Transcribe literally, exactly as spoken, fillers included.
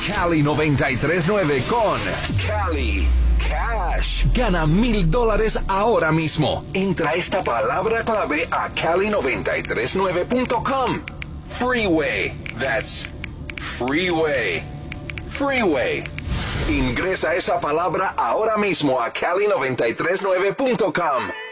Cali noventa y tres nueve con Cali Cash. Gana mil dólares ahora mismo. Entra esta palabra clave a cali noventa y tres nueve punto com. Freeway. That's Freeway. Freeway. Ingresa esa palabra ahora mismo a cali noventa y tres nueve punto com.